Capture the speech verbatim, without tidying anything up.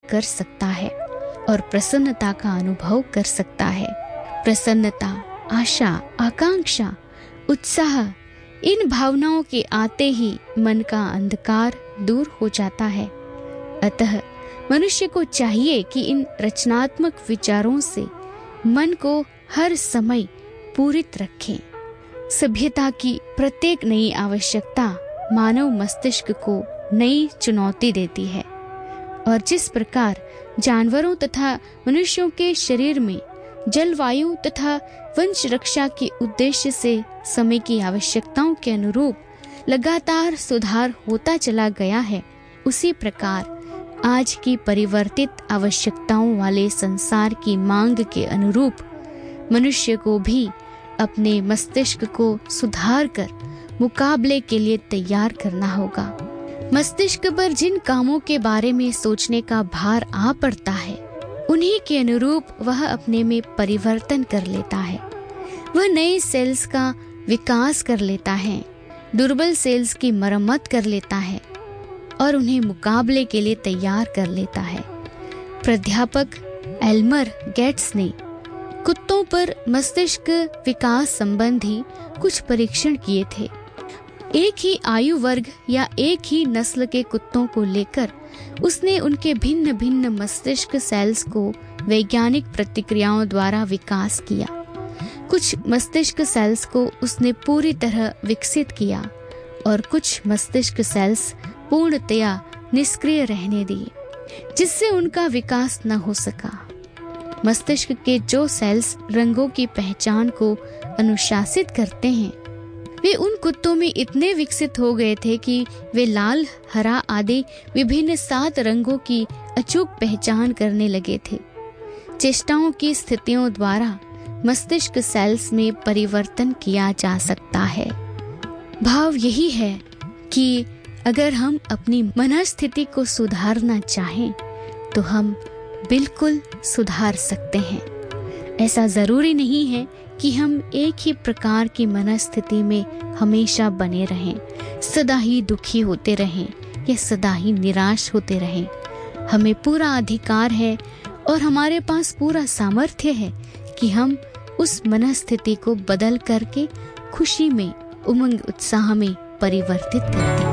कर सकता है और प्रसन्नता का अनुभव कर सकता है। प्रसन्नता, आशा, आकांक्षा, उत्साह, इन भावनाओं के आते ही मन का अंधकार दूर हो जाता है। अतः मनुष्य को चाहिए कि इन रचनात्मक विचारों से मन को हर समय पूरित रखें। सभ्यता की प्रत्येक नई आवश्यकता मानव मस्तिष्क को नई चुनौती देती है, और जिस प्रकार जानवरों तथा मनुष्यों के शरीर में जलवायु तथा वंश रक्षा के उद्देश्य से समय की आवश्यकताओं के अनुरूप लगातार सुधार होता चला गया है, उसी प्रकार आज की परिवर्तित आवश्यकताओं वाले संसार की मांग के अनुरूप मनुष्य को भी अपने मस्तिष्क को सुधार कर मुकाबले के लिए तैयार करना होगा। मस्तिष्क पर जिन कामों के बारे में सोचने का भार आ पड़ता है, उन्हीं के अनुरूप वह अपने में परिवर्तन कर लेता है। वह नए सेल्स का विकास कर लेता है, दुर्बल सेल्स की मरम्मत कर लेता है और उन्हें मुकाबले के लिए तैयार कर लेता है। प्राध्यापक एल्मर गेट्स ने कुत्तों पर मस्तिष्क विकास संबंधी कुछ परीक्षण किए थे। एक ही आयु वर्ग या एक ही नस्ल के कुत्तों को लेकर उसने उनके भिन्न भिन्न मस्तिष्क सेल्स को वैज्ञानिक प्रतिक्रियाओं द्वारा विकास किया। कुछ मस्तिष्क सेल्स को उसने पूरी तरह विकसित किया और कुछ मस्तिष्क सेल्स पूर्णतया निष्क्रिय रहने दिए, जिससे उनका विकास न हो सका। मस्तिष्क के जो सेल्स रंगों की पहचान को अनुशासित करते हैं, वे उन कुत्तों में इतने विकसित हो गए थे कि वे लाल, हरा आदि विभिन्न सात रंगों की अचूक पहचान करने लगे थे। चेष्टाओं की स्थितियों द्वारा मस्तिष्क सेल्स में परिवर्तन किया जा सकता है। भाव यही है कि अगर हम अपनी मनस्थिति को सुधारना चाहें तो हम बिल्कुल सुधार सकते हैं। ऐसा जरूरी नहीं है कि हम एक ही प्रकार की मनस्थिति में हमेशा बने रहें, सदा ही दुखी होते रहें या सदा ही निराश होते रहें। हमें पूरा अधिकार है और हमारे पास पूरा सामर्थ्य है कि हम उस मनस्थिति को बदल करके खुशी में, उमंग, उत्साह में परिवर्तित कर दें।